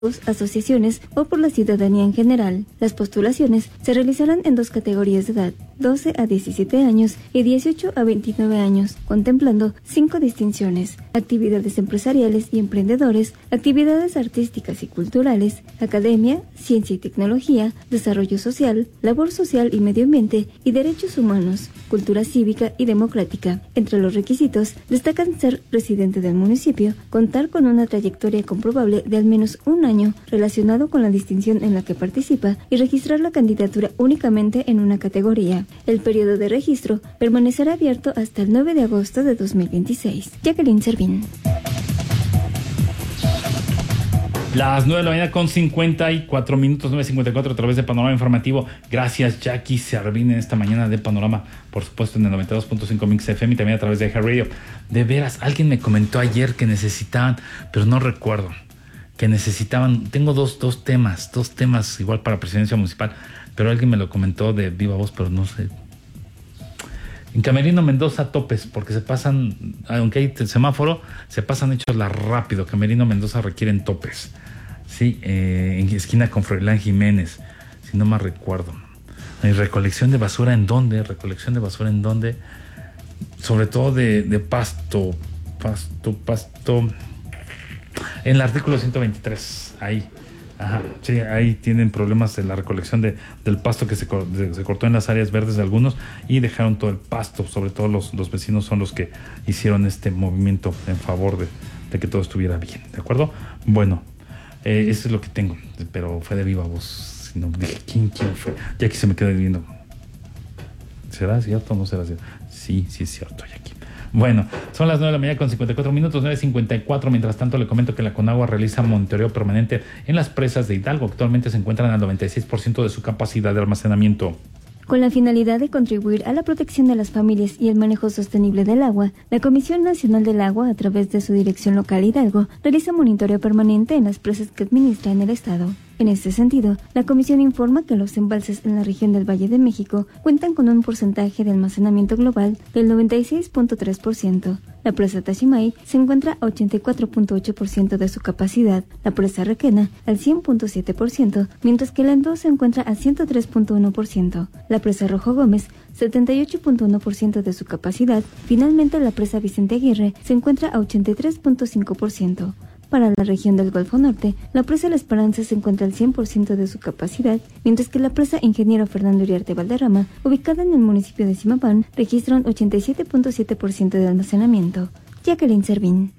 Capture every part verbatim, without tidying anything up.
asociaciones o por la ciudadanía en general. Las postulaciones se realizarán en dos categorías de edad, doce a diecisiete años y dieciocho a veintinueve años, contemplando cinco distinciones: actividades empresariales y emprendedores, actividades artísticas y culturales, academia, ciencia y tecnología, desarrollo social, labor social y medio ambiente y derechos humanos, cultura cívica y democrática. Entre los requisitos destacan ser residente del municipio, contar con una trayectoria comprobable de al menos un año relacionado con la distinción en la que participa y registrar la candidatura únicamente en una categoría. El periodo de registro permanecerá abierto hasta el nueve de agosto de dos mil veintiséis. Jacqueline Servín. Las nueve de la mañana con cincuenta y cuatro minutos, nueve cincuenta y cuatro a través de Panorama Informativo. Gracias, Jackie Servín, en esta mañana de Panorama, por supuesto en el noventa y dos punto cinco Mix F M y también a través de iHeartRadio. De veras, alguien me comentó ayer que necesitaban, pero no recuerdo, que necesitaban, tengo dos, dos temas, dos temas igual para presidencia municipal, pero alguien me lo comentó de viva voz, pero no sé. En Camerino Mendoza, topes, porque se pasan, aunque hay semáforo, se pasan hechos rápido. Camerino Mendoza requieren topes. Sí, eh, en esquina con Froilán Jiménez, si no más recuerdo. ¿Y recolección de basura en dónde? ¿Recolección de basura en dónde? Sobre todo de, de pasto, pasto, pasto. En el artículo ciento veintitrés, ahí. Ajá, sí, ahí tienen problemas de la recolección de, del pasto que se, de, se cortó en las áreas verdes de algunos y dejaron todo el pasto. Sobre todo los, los vecinos son los que hicieron este movimiento en favor de, de que todo estuviera bien, ¿de acuerdo? Bueno, eh, eso es lo que tengo, pero fue de viva voz. No, dije, ¿quién, quién fue? Ya que se me queda viendo. ¿Será cierto o no será cierto? Sí, sí es cierto, ya aquí. Bueno, son las nueve de la mañana con cincuenta y cuatro minutos, nueve cincuenta y cuatro. Mientras tanto, le comento que la Conagua realiza monitoreo permanente en las presas de Hidalgo. Actualmente se encuentran al noventa y seis por ciento de su capacidad de almacenamiento. Con la finalidad de contribuir a la protección de las familias y el manejo sostenible del agua, la Comisión Nacional del Agua, a través de su Dirección Local Hidalgo, realiza monitoreo permanente en las presas que administra en el estado. En este sentido, la Comisión informa que los embalses en la región del Valle de México cuentan con un porcentaje de almacenamiento global del noventa y seis punto tres por ciento. La presa Tachimay se encuentra a ochenta y cuatro punto ocho por ciento de su capacidad, la presa Requena al cien punto siete por ciento, mientras que la Endó se encuentra a ciento tres punto uno por ciento. La presa Rojo Gómez, setenta y ocho punto uno por ciento de su capacidad. Finalmente, la presa Vicente Aguirre se encuentra a ochenta y tres punto cinco por ciento. Para la región del Golfo Norte, la presa La Esperanza se encuentra al cien por ciento de su capacidad, mientras que la presa Ingeniero Fernando Uriarte Valderrama, ubicada en el municipio de Zimapán, registra un ochenta y siete punto siete por ciento de almacenamiento. Jacqueline Servín.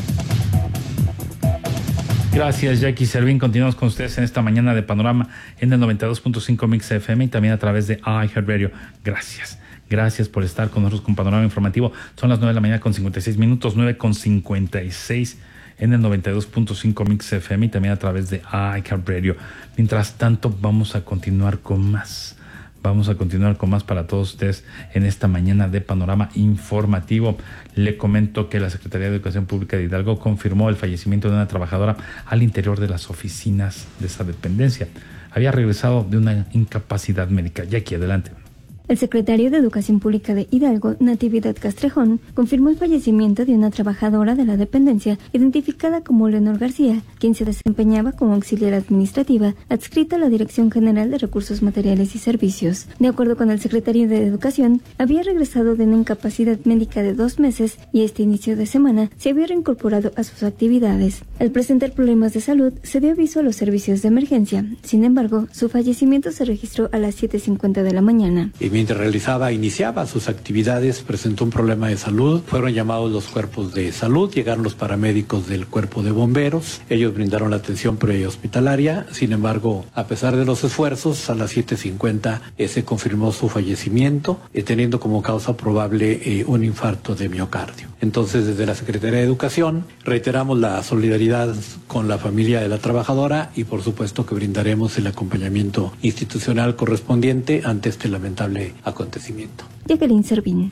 Gracias, Jackie Servín. Continuamos con ustedes en esta mañana de Panorama en el noventa y dos punto cinco Mix F M y también a través de iHeartRadio. Gracias. Gracias por estar con nosotros con Panorama Informativo. Son las nueve de la mañana con cincuenta y seis minutos, nueve con cincuenta y seis en el noventa y dos punto cinco Mix F M y también a través de iHeartRadio. Mientras tanto, vamos a continuar con más. Vamos a continuar con más para todos ustedes en esta mañana de Panorama Informativo. Le comento que la Secretaría de Educación Pública de Hidalgo confirmó el fallecimiento de una trabajadora al interior de las oficinas de esa dependencia. Había regresado de una incapacidad médica. Y aquí, adelante. El secretario de Educación Pública de Hidalgo, Natividad Castrejón, confirmó el fallecimiento de una trabajadora de la dependencia identificada como Leonor García, quien se desempeñaba como auxiliar administrativa adscrita a la Dirección General de Recursos Materiales y Servicios. De acuerdo con el secretario de Educación, había regresado de una incapacidad médica de dos meses y este inicio de semana se había reincorporado a sus actividades. Al presentar problemas de salud, se dio aviso a los servicios de emergencia. Sin embargo, su fallecimiento se registró a las siete cincuenta de la mañana. Mientras realizaba, iniciaba sus actividades, presentó un problema de salud, fueron llamados los cuerpos de salud, llegaron los paramédicos del cuerpo de bomberos, ellos brindaron la atención prehospitalaria, sin embargo, a pesar de los esfuerzos, a las siete cincuenta eh, se confirmó su fallecimiento, eh, teniendo como causa probable eh, un infarto de miocardio. Entonces, desde la Secretaría de Educación, reiteramos la solidaridad con la familia de la trabajadora y por supuesto que brindaremos el acompañamiento institucional correspondiente ante este lamentable acontecimiento. Jacqueline Servín.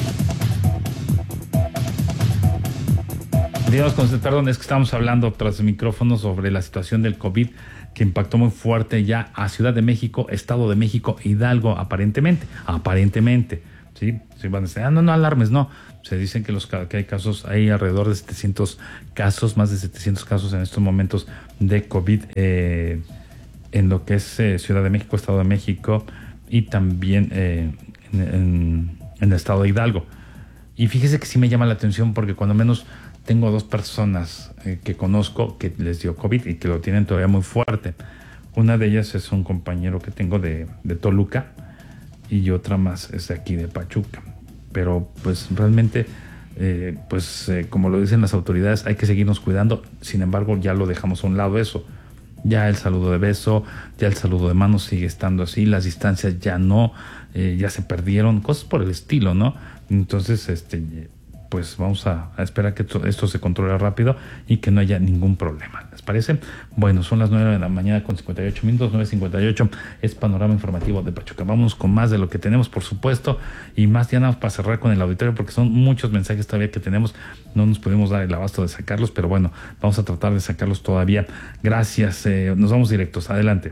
Digamos, perdón, es que estamos hablando tras el micrófono sobre la situación del COVID que impactó muy fuerte ya a Ciudad de México, Estado de México, Hidalgo, aparentemente, aparentemente, Sí, sí van a decir, ah, no, no alarmes, no. Se dicen que los que hay casos, hay alrededor de setecientos casos, más de setecientos casos en estos momentos de COVID eh, en lo que es eh, Ciudad de México, Estado de México y también eh, en, en, en el Estado de Hidalgo. Y fíjese que sí me llama la atención porque cuando menos tengo dos personas eh, que conozco que les dio COVID y que lo tienen todavía muy fuerte. Una de ellas es un compañero que tengo de, de Toluca y otra más es de aquí de Pachuca. Pero pues realmente, eh, pues eh, como lo dicen las autoridades, hay que seguirnos cuidando. Sin embargo, ya lo dejamos a un lado eso. Ya el saludo de beso, ya el saludo de mano sigue estando así, las distancias ya no, eh, ya se perdieron, cosas por el estilo, ¿no? Entonces, este, pues vamos a, a esperar que esto, esto se controle rápido y que no haya ningún problema. ¿Les parece? Bueno, son las nueve de la mañana con cincuenta y ocho minutos, nueve cincuenta y ocho, es Panorama Informativo de Pachuca. Vamos con más de lo que tenemos, por supuesto, y más ya nada para cerrar con el auditorio, porque son muchos mensajes todavía que tenemos, no nos podemos dar el abasto de sacarlos, pero bueno, vamos a tratar de sacarlos todavía. Gracias, eh, nos vamos directos, adelante.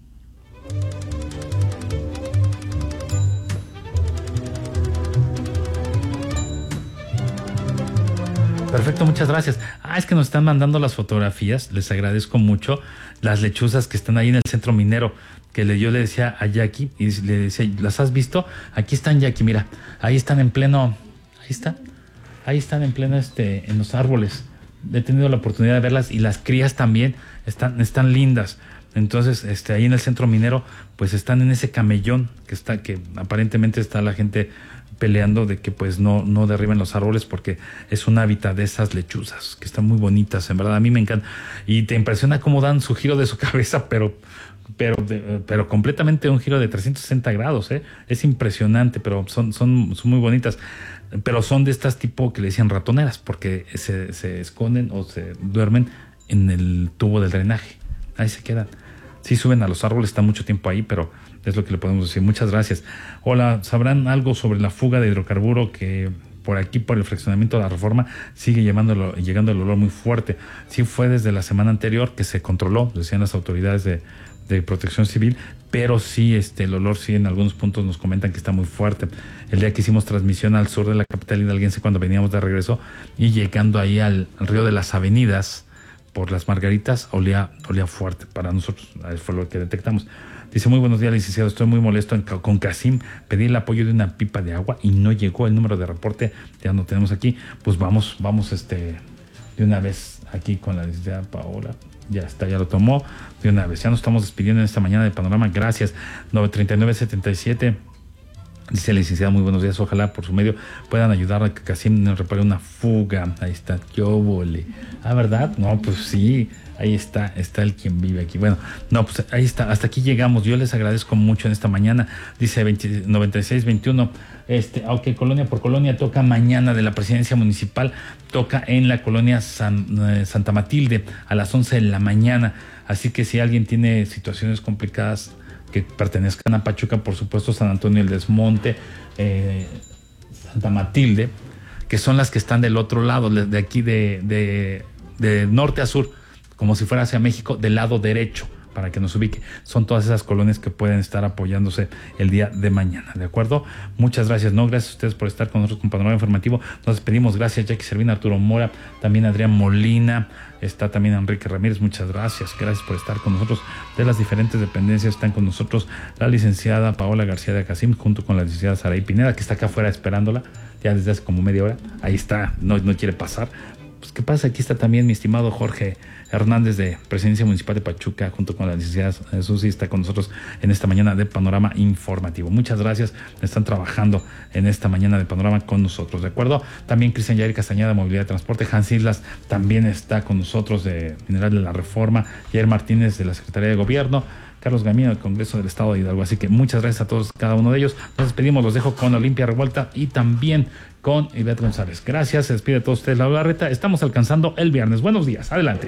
Perfecto, muchas gracias. Ah, es que nos están mandando las fotografías, les agradezco mucho. Las lechuzas que están ahí en el centro minero, que le, yo le decía a Jackie, y le decía, ¿las has visto? Aquí están, Jackie, mira, ahí están en pleno, ahí está, ahí están en pleno, este, en los árboles. He tenido la oportunidad de verlas y las crías también están, están lindas. Entonces, este, ahí en el centro minero, pues están en ese camellón que está, que aparentemente está la gente peleando de que pues no, no derriben los árboles porque es un hábitat de esas lechuzas que están muy bonitas, en verdad a mí me encanta y te impresiona cómo dan su giro de su cabeza, pero pero de, pero completamente un giro de trescientos sesenta grados, ¿eh? Es impresionante, pero son, son, son muy bonitas, pero son de estas tipo que le decían ratoneras porque se, se esconden o se duermen en el tubo del drenaje, ahí se quedan. Sí suben a los árboles, están mucho tiempo ahí, pero es lo que le podemos decir. Muchas gracias. Hola, ¿sabrán algo sobre la fuga de hidrocarburo que por aquí, por el fraccionamiento de la Reforma, sigue llegando, llegando el olor muy fuerte? Sí fue desde la semana anterior que se controló, decían las autoridades de, de Protección Civil, pero sí, este, el olor sí en algunos puntos nos comentan que está muy fuerte. El día que hicimos transmisión al sur de la capital hidalguense, cuando veníamos de regreso y llegando ahí al, al río de las Avenidas, por las Margaritas, olía, olía fuerte. Para nosotros fue lo que detectamos. Dice, muy buenos días, licenciado, estoy muy molesto en, con Casim, pedí el apoyo de una pipa de agua y no llegó el número de reporte, ya no tenemos aquí, pues vamos, vamos este, de una vez aquí con la licenciada Paola, ya está, ya lo tomó, de una vez, ya nos estamos despidiendo en esta mañana de Panorama, gracias, nueve treinta y nueve setenta y siete. Dice la licenciada, muy buenos días, ojalá por su medio puedan ayudar a que Casim nos repare una fuga. Ahí está, yo vole. Ah, ¿verdad? No, pues sí, ahí está, está el quien vive aquí. Bueno, no, pues ahí está, hasta aquí llegamos. Yo les agradezco mucho en esta mañana. Dice veinte, noventa y seis veintiuno, este, aunque colonia por colonia toca mañana de la presidencia municipal, toca en la colonia San, eh, Santa Matilde a las once de la mañana. Así que si alguien tiene situaciones complicadas que pertenezcan a Pachuca, por supuesto San Antonio el Desmonte, eh, Santa Matilde, que son las que están del otro lado, de aquí de, de, de norte a sur, como si fuera hacia México, del lado derecho, para que nos ubique. Son todas esas colonias que pueden estar apoyándose el día de mañana, ¿de acuerdo? Muchas gracias, no, gracias a ustedes por estar con nosotros con Panorama Informativo. Nos despedimos, gracias Jackie Servina, Arturo Mora, también Adrián Molina, está también Enrique Ramírez, muchas gracias, gracias por estar con nosotros. De las diferentes dependencias están con nosotros la licenciada Paola García de Casim, junto con la licenciada Saraí Pineda, que está acá afuera esperándola, ya desde hace como media hora, ahí está, no, no quiere pasar. Pues qué pasa, aquí está también mi estimado Jorge Hernández de Presidencia Municipal de Pachuca, junto con la licenciada Susi, está con nosotros en esta mañana de Panorama Informativo. Muchas gracias, están trabajando en esta mañana de Panorama con nosotros, ¿de acuerdo? También Cristian Yair Castañeda de Movilidad y Transporte, Hans Islas también está con nosotros de Mineral de la Reforma, Jair Martínez de la Secretaría de Gobierno, Carlos Gamino del Congreso del Estado de Hidalgo. Así que muchas gracias a todos, cada uno de ellos. Nos despedimos, los dejo con Olimpia Revuelta y también con Ivette González. Gracias, se despide a todos ustedes, Laura Larreta. Estamos alcanzando el viernes. Buenos días, adelante.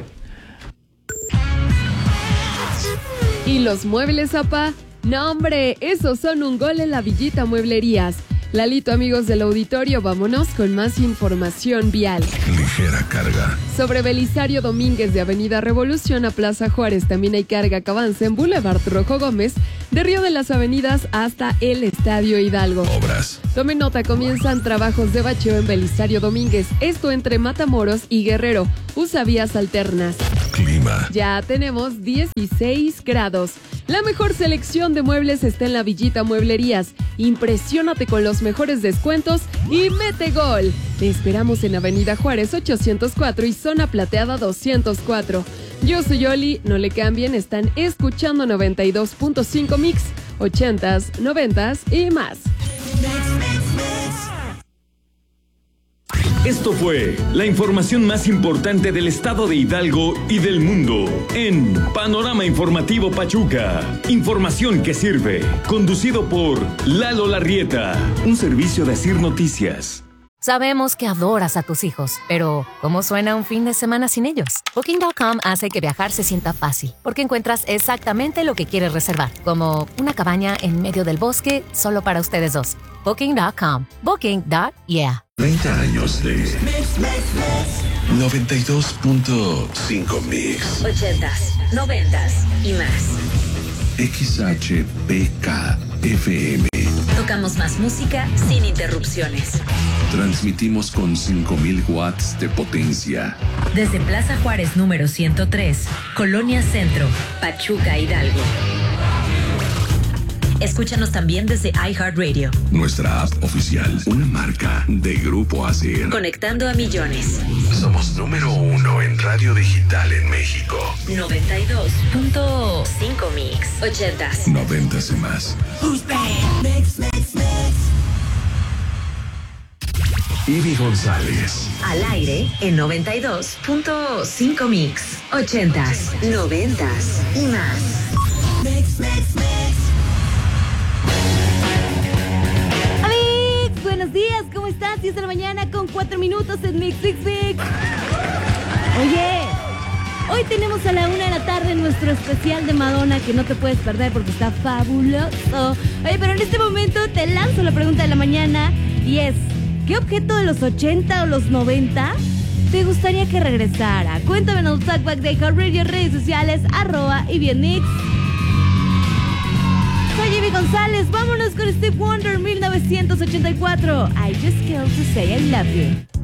¿Y los muebles, Zapa? No, hombre, esos son un gol en la Villita Mueblerías. Lalito, amigos del auditorio, vámonos con más información vial. Ligera carga. Sobre Belisario Domínguez de Avenida Revolución a Plaza Juárez, también hay carga que avanza en Boulevard Rojo Gómez de Río de las Avenidas hasta el Estadio Hidalgo. Obras. Tomen nota, comienzan trabajos de bacheo en Belisario Domínguez, esto entre Matamoros y Guerrero. Usa vías alternas. Clima. Ya tenemos dieciséis grados. La mejor selección de muebles está en la Villita Mueblerías. Impresiónate con los mejores descuentos y mete gol. Te esperamos en Avenida Juárez ochocientos cuatro y Zona Plateada doscientos cuatro. Yo soy Oli, no le cambien, están escuchando noventa y dos punto cinco Mix, ochentas, noventas y más. Esto fue la información más importante del estado de Hidalgo y del mundo en Panorama Informativo Pachuca. Información que sirve. Conducido por Lalo Larrieta, un servicio de Asir Noticias. Sabemos que adoras a tus hijos, pero ¿cómo suena un fin de semana sin ellos? Booking punto com hace que viajar se sienta fácil, porque encuentras exactamente lo que quieres reservar, como una cabaña en medio del bosque solo para ustedes dos. Booking punto com. Booking. Yeah. treinta años de noventa y dos punto cinco Mix. ochentas, noventas y más. X H P K F M. Tocamos más música sin interrupciones. Transmitimos con cinco mil watts de potencia. Desde Plaza Juárez número ciento tres, Colonia Centro, Pachuca, Hidalgo. Escúchanos también desde iHeartRadio. Nuestra app oficial, una marca de Grupo Asir. Conectando a millones. Somos número uno en radio digital en México. noventa y dos punto cinco Mix. ochentas. Noventas y más. Mix, mix, mix. Ivy González. Al aire en noventa y dos punto cinco Mix. ochentas, noventas y más. Mix, mix, mix. Buenos días, ¿cómo estás? diez de la mañana con cuatro minutos en Mix Mix Mix. Oye, hoy tenemos a la una de la tarde nuestro especial de Madonna que no te puedes perder porque está fabuloso. Oye, pero en este momento te lanzo la pregunta de la mañana y es, ¿qué objeto de los ochenta o los noventa te gustaría que regresara? Cuéntame en el talkback de iHeartRadio, redes sociales, arroba y bien mix. Soy Ivy González, vámonos con Steve Wonder, mil novecientos ochenta y cuatro. I just called to say I love you.